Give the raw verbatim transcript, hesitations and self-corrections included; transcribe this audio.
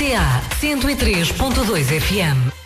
R T A cento e três ponto dois F M.